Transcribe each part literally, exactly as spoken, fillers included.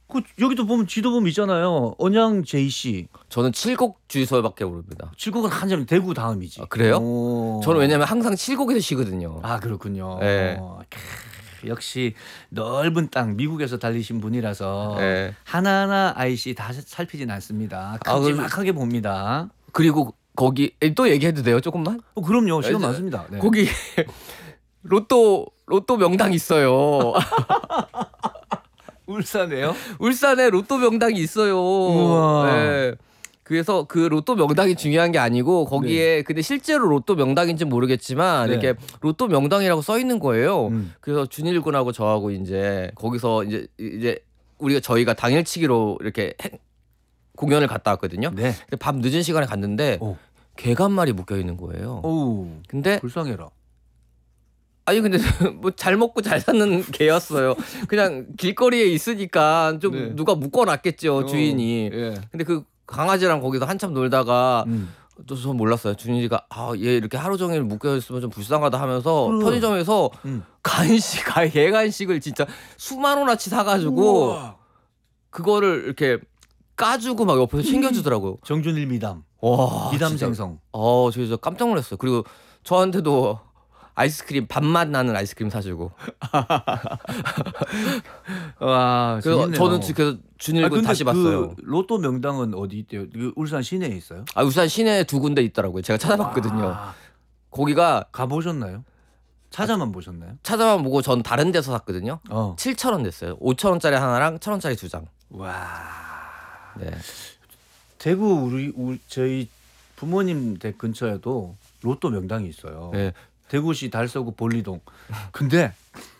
그 여기도 보면 지도 보면 있잖아요. 언양 제이씨. 저는 칠곡 주유소밖에 모릅니다. 칠곡은 한참 대구 다음이지. 아, 그래요? 오. 저는 왜냐면 항상 칠곡에서 쉬거든요. 아 그렇군요. 네. 어, 캬, 역시 넓은 땅 미국에서 달리신 분이라서 네. 하나하나 아이씨 다 살피진 않습니다. 아, 큼지막하게 봅니다. 그리고 거기 또 얘기해도 돼요 조금만? 어, 그럼요. 시간 네, 많습니다. 네. 거기 로또 로또 명당 있어요. 울산에요? 울산에 로또 명당이 있어요. 우와. 네. 그래서 그 로또 명당이 중요한 게 아니고 거기에 네. 근데 실제로 로또 명당인지 는 모르겠지만 네. 이렇게 로또 명당이라고 써 있는 거예요. 음. 그래서 준일 군하고 저하고 이제 거기서 이제 이제 우리가 저희가 당일치기로 이렇게 해, 공연을 갔다 왔거든요. 네. 밤 늦은 시간에 갔는데 오. 개가 한 마리 묶여 있는 거예요. 오. 근데 불쌍해라. 아니 근데 뭐 잘 먹고 잘 사는 개였어요. 그냥 길거리에 있으니까 좀 네. 누가 묶어놨겠죠 어, 주인이. 예. 근데 그 강아지랑 거기서 한참 놀다가 음. 또 전 몰랐어요. 준이가 아 얘 이렇게 하루 종일 묶여 있으면 좀 불쌍하다 하면서 음. 편의점에서 음. 간식, 개 간식을 진짜 수만 원어치 사가지고 우와. 그거를 이렇게 까주고 막 옆에서 챙겨주더라고요. 정준일 미담. 와 미담 생성. 어, 저 진짜 깜짝 놀랐어요. 그리고 저한테도 아이스크림 밥맛 나는 아이스크림 사주고. 와, 그래서 저는 지금 준일군 아, 다시 그 봤어요. 로또 명당은 어디 있대요? 그 울산 시내에 있어요? 아 울산 시내에 두 군데 있더라고요. 제가 찾아봤거든요. 와. 거기가 가보셨나요? 찾아만 아, 보셨나요? 찾아만 보고 전 다른 데서 샀거든요. 어. 칠천 원 냈어요. 오천 원짜리 하나랑 천 원짜리 두 장. 와. 네. 대구 우리, 우리 저희 부모님 댁 근처에도 로또 명당이 있어요. 네. 대구시 달서구 볼리동. 근데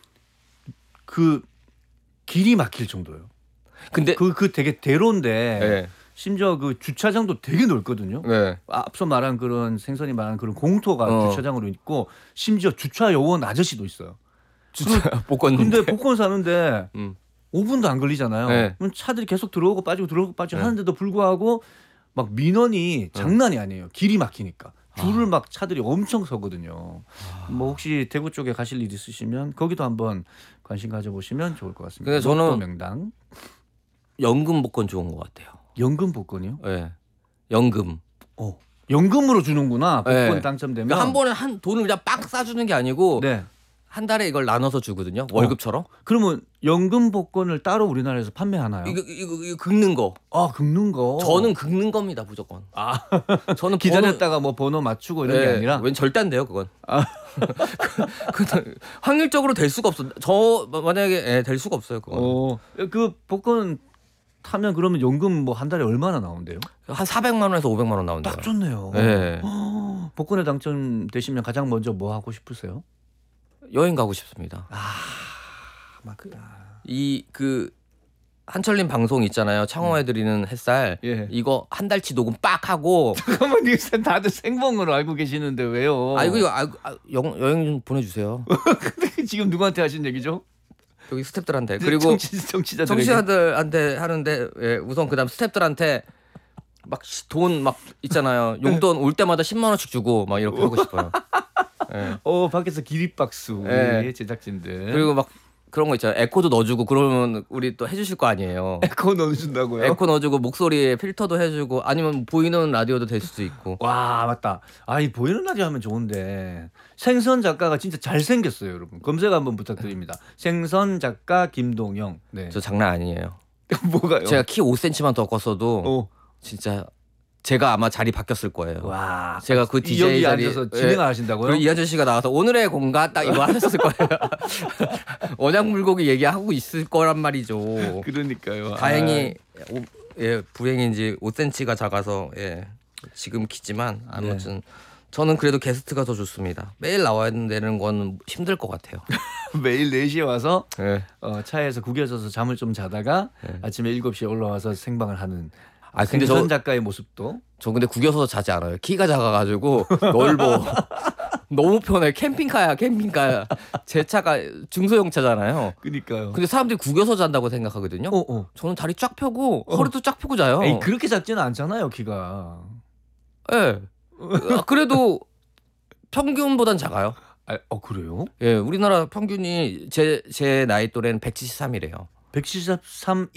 그 길이 막힐 정도예요. 근데 그, 그 되게 대로인데 네. 심지어 그 주차장도 되게 넓거든요. 네. 앞서 말한 그런 생선이 말한 그런 공터가 어. 주차장으로 있고 심지어 주차 요원 아저씨도 있어요. 주차 복권. 근데 복권 사는데 음. 오 분도 안 걸리잖아요. 네. 그럼 차들이 계속 들어오고 빠지고 들어오고 빠지고 네. 하는데도 불구하고 막 민원이 장난이 아니에요. 길이 막히니까. 줄을 아. 막 차들이 엄청 서거든요. 아. 뭐 혹시 대구 쪽에 가실 일 있으시면 거기도 한번 관심 가져보시면 좋을 것 같습니다. 근데 저는 명당 연금 복권 좋은 것 같아요. 연금 복권이요? 네. 연금. 어. 연금으로 주는구나. 복권 네. 당첨되면. 그러니까 한 번에 한 돈을 그냥 빡 싸주는 게 아니고 네. 한 달에 이걸 나눠서 주거든요. 월급처럼. 어. 그러면 연금 복권을 따로 우리나라에서 판매하나요? 이거 이거, 이거 긁는 거. 아 긁는 거. 저는 긁는 겁니다 무조건. 아 저는 기다렸다가 번호... 뭐 번호 맞추고 이런 네. 게 아니라. 웬 절대 안 돼요 그건. 아. 그, 그, 확률적으로 될 수가 없어. 저 만약에 네, 될 수가 없어요 그건. 어. 그 복권 타면 그러면 연금 뭐 한 달에 얼마나 나온대요? 한 사백만 원에서 오백만 원 나온대요. 딱 좋네요. 네. 어, 복권에 당첨되시면 가장 먼저 뭐 하고 싶으세요? 여행 가고 싶습니다. 아, 맞다. 이 그 한철님 방송 있잖아요. 창호해 드리는 햇살. 예. 이거 한 달치 녹음 빡 하고. 잠깐만, 이거 다들 생방으로 알고 계시는데 왜요? 아 이거 아, 아, 여, 여행 좀 보내주세요. 근데 지금 누구한테 하신 얘기죠? 여기 스태프들한테. 그리고 정치, 정치자들에게. 정치자들한테 하는데 예, 우선 그다음 스태프들한테 막 돈 막 있잖아요. 용돈 올 때마다 십만 원씩 주고 막 이렇게 하고 싶어요. 네. 어 밖에서 기립박수 네. 제작진들. 그리고 막 그런 거 있잖아요. 에코도 넣어주고 그러면 우리 또 해주실 거 아니에요. 에코 넣어준다고요? 에코 넣어주고 목소리에 필터도 해주고 아니면 보이는 라디오도 될 수도 있고. 와 맞다. 아이 보이는 라디오 하면 좋은데 생선 작가가 진짜 잘생겼어요 여러분. 검색 한번 부탁드립니다. 생선 작가 김동영. 네. 저 장난 아니에요. 뭐가요? 제가 키 오 센티미터만 더 컸어도 어. 진짜 제가 아마 자리 바뀌었을 거예요. 와, 제가 그 디제이 자리 앉아서 진행을 하신다고요? 이 아저씨가 나와서 오늘의 공간 딱 이거 하셨을 거예요. 원양물고기 얘기하고 있을 거란 말이죠. 그러니까요. 다행히 아. 오, 예, 불행인지 오 센티미터가 작아서 예, 지금 키지만 아무튼 네. 저는 그래도 게스트가 더 좋습니다. 매일 나와야 되는 건 힘들 것 같아요. 매일 네 시에 와서 네. 어, 차에서 구겨져서 잠을 좀 자다가 네. 아침에 일곱 시에 올라와서 생방을 하는 아 근데 저 작가의 모습도 저 근데 구겨서 자지 않아요. 키가 작아가지고 넓어. 너무 편해. 캠핑카야 캠핑카야. 제 차가 중소형 차잖아요. 그러니까요. 근데 사람들이 구겨서 잔다고 생각하거든요. 어, 어. 저는 다리 쫙 펴고 어. 허리도 쫙 펴고 자요. 에이, 그렇게 작지는 않잖아요 키가. 예. 네. 그래도 평균보단 작아요. 아, 어 그래요? 예, 우리나라 평균이 제 제 나이 또래는 백칠십삼이래요. 백칠십삼